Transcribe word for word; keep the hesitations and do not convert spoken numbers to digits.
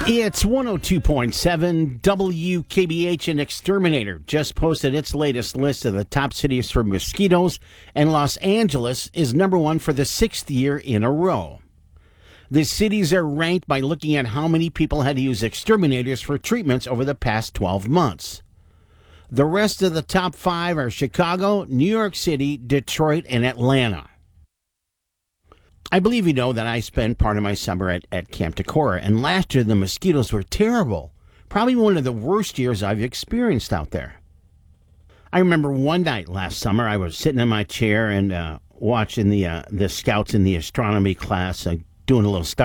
It's one oh two point seven W K B H. An exterminator just posted its latest list of the top cities for mosquitoes, and Los Angeles is number one for the sixth year in a row. The cities are ranked by looking at how many people had to use exterminators for treatments over the past twelve months. The rest of the top five are Chicago, New York City, Detroit, and Atlanta. I believe you know that I spent part of my summer at, at Camp Decorah, and last year the mosquitoes were terrible. Probably one of the worst years I've experienced out there. I remember one night last summer I was sitting in my chair and uh, watching the uh, the scouts in the astronomy class uh, doing a little star